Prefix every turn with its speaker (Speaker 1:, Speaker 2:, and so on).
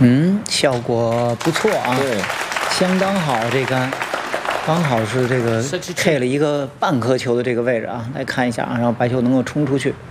Speaker 1: 效果不错啊，
Speaker 2: 对，
Speaker 1: 相当好，这杆刚好是这个 K 了一个半颗球的这个位置啊，来看一下啊，让白球能够冲出去。